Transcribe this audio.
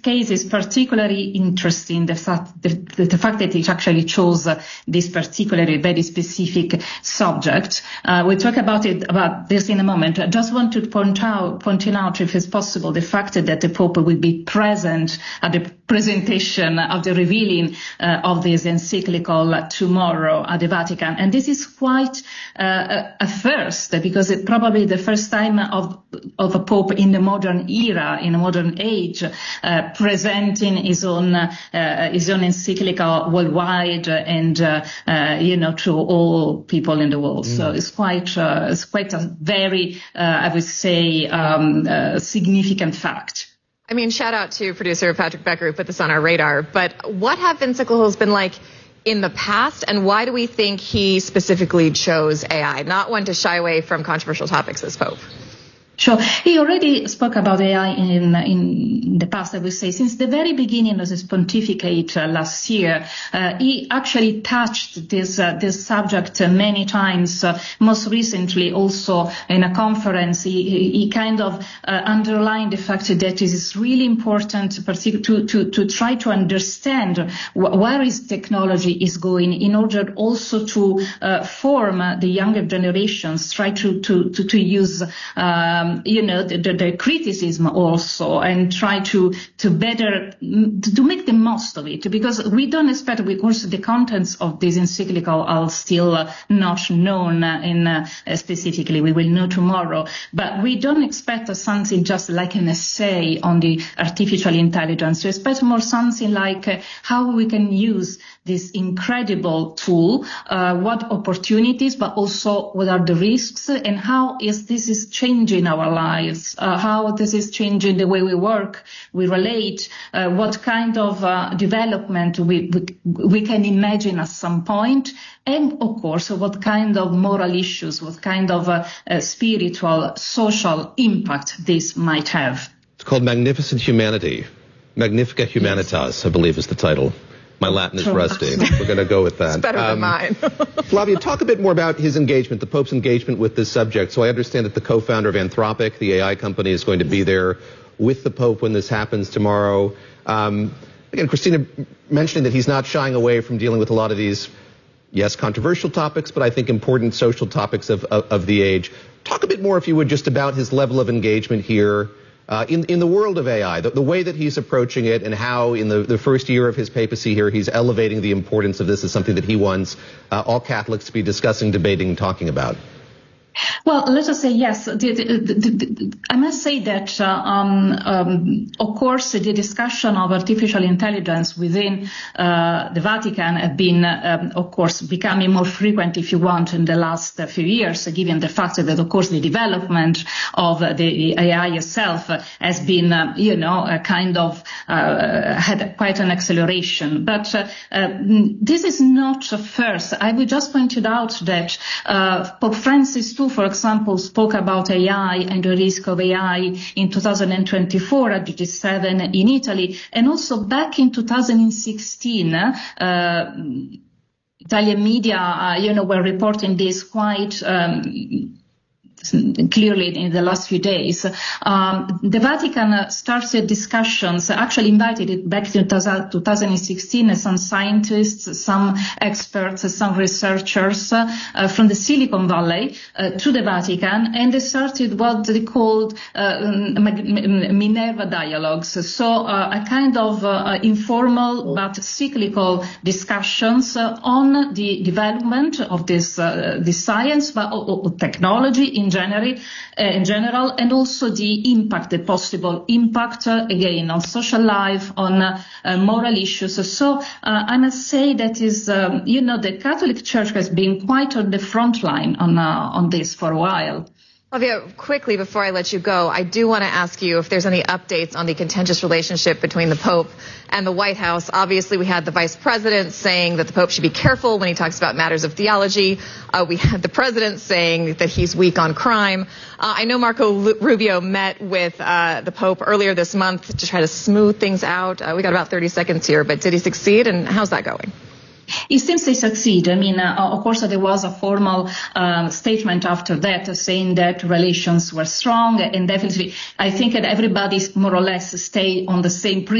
case is particularly interesting, the fact that it actually chose this particularly very specific subject. We'll talk about this in a moment. I just want to point out, if it's possible, the fact that the Pope will be present at the presentation of the revealing of this encyclical tomorrow at the Vatican. And this is quite a first, because it's probably the first time of a Pope in the modern era, in a modern age, presenting his own encyclical worldwide and, to all people in the world. So it's quite a very, I would say, significant fact. I mean, shout out to producer Patrick Becker who put this on our radar. But what have encyclicals been like in the past, and why do we think he specifically chose AI? Not one to shy away from controversial topics as Pope. Sure. He already spoke about AI in the past, I would say. Since the very beginning of his pontificate last year, he actually touched this subject many times. Most recently, also in a conference, he kind of underlined the fact that it is really important to try to understand where his technology is going, in order also to form the younger generations, try to use the criticism also, and try to make the most of it, because we don't expect, of course, the contents of this encyclical are still not known specifically. We will know tomorrow, but we don't expect something just like an essay on the artificial intelligence. We expect more something like how we can use this incredible tool, what opportunities, but also what are the risks, and how this is changing our lives, how this is changing the way we work, we relate, what kind of development we can imagine at some point, and of course what kind of moral issues, what kind of spiritual, social impact this might have. It's called Magnificent Humanity. Magnifica Humanitas, yes. I believe is the title. My Latin is rusty. We're going to go with that. It's better than mine. Flavia, talk a bit more about his engagement, the Pope's engagement with this subject. So I understand that the co-founder of Anthropic, the AI company, is going to be there with the Pope when this happens tomorrow. Again, Christina mentioning that he's not shying away from dealing with a lot of these, yes, controversial topics, but I think important social topics of the age. Talk a bit more, if you would, just about his level of engagement here. In the world of AI, the way that he's approaching it, and how in the first year of his papacy here, he's elevating the importance of this as something that he wants all Catholics to be discussing, debating, talking about. Well, let us say yes. I must say that, of course, the discussion of artificial intelligence within the Vatican have been, of course, becoming more frequent, if you want, in the last few years, given the fact that, of course, the development of the AI itself has been, had quite an acceleration. But this is not a first. I would just point it out that Pope Francis too, for example, spoke about AI and the risk of AI in 2024 at G7 in Italy, and also back in 2016, Italian media, were reporting this quite clearly in the last few days. The Vatican started discussions, actually invited it back in 2016, some scientists, some experts, some researchers from the Silicon Valley to the Vatican, and they started what they called Minerva dialogues. So a kind of informal but cyclical discussions on the development of this science, but technology in general, and also the impact, the possible impact, again, on social life, on moral issues. So I must say that is, the Catholic Church has been quite on the front line on this for a while. Flavia, quickly before I let you go, I do want to ask you if there's any updates on the contentious relationship between the Pope and the White House. Obviously, we had the Vice President saying that the Pope should be careful when he talks about matters of theology. We had the President saying that he's weak on crime. I know Marco Rubio met with the Pope earlier this month to try to smooth things out. We got about 30 seconds here, but did he succeed, and how's that going? It seems they succeed. I mean, of course, there was a formal statement after that saying that relations were strong, and definitely I think that everybody more or less stay on the same